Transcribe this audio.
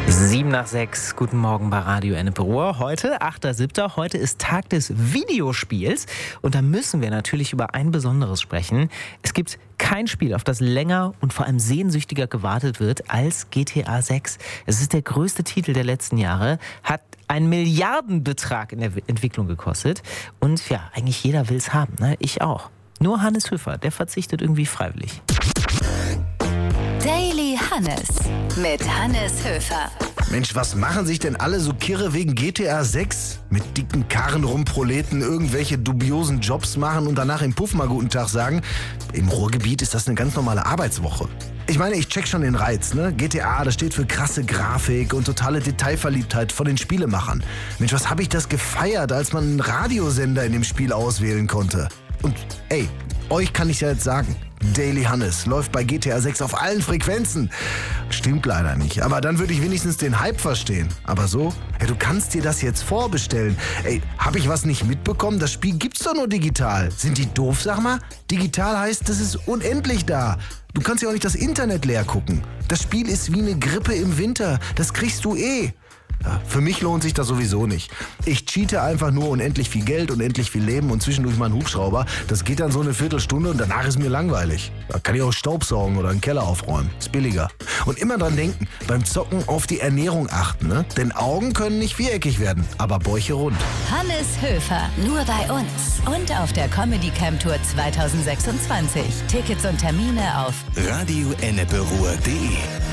7:07, guten Morgen bei Radio Ennepe Ruhr. Heute, 8.7., heute ist Tag des Videospiels und da müssen wir natürlich über ein besonderes sprechen. Es gibt kein Spiel, auf das länger und vor allem sehnsüchtiger gewartet wird als GTA 6. Es ist der größte Titel der letzten Jahre, hat einen Milliardenbetrag in der Entwicklung gekostet und ja, eigentlich jeder will es haben, ne? Ich auch. Nur Hannes Höfer, der verzichtet irgendwie freiwillig. Daily Hannes mit Hannes Höfer. Mensch, was machen sich denn alle so kirre wegen GTA 6? Mit dicken Karren rumproleten, irgendwelche dubiosen Jobs machen und danach im Puff mal guten Tag sagen? Im Ruhrgebiet ist das eine ganz normale Arbeitswoche. Ich meine, ich check schon den Reiz, ne? GTA, das steht für krasse Grafik und totale Detailverliebtheit von den Spielemachern. Mensch, was habe ich das gefeiert, als man einen Radiosender in dem Spiel auswählen konnte. Und ey, euch kann ich ja jetzt sagen, Daily Hannes läuft bei GTA 6 auf allen Frequenzen. Stimmt leider nicht, aber dann würde ich wenigstens den Hype verstehen. Aber so, ja, du kannst dir das jetzt vorbestellen. Ey, hab ich was nicht mitbekommen? Das Spiel gibt's doch nur digital. Sind die doof, sag mal? Digital heißt, das ist unendlich da. Du kannst ja auch nicht das Internet leer gucken. Das Spiel ist wie eine Grippe im Winter. Das kriegst du eh. Ja, für mich lohnt sich das sowieso nicht. Ich cheate einfach nur unendlich viel Geld, unendlich viel Leben und zwischendurch mal einen Hubschrauber. Das geht dann so eine Viertelstunde und danach ist mir langweilig. Da kann ich auch Staubsaugen oder einen Keller aufräumen. Ist billiger. Und immer dran denken, beim Zocken auf die Ernährung achten, ne? Denn Augen können nicht viereckig werden, aber Bäuche rund. Hannes Höfer, nur bei uns und auf der Comedy Camp Tour 2026. Tickets und Termine auf radioenneperuhr.de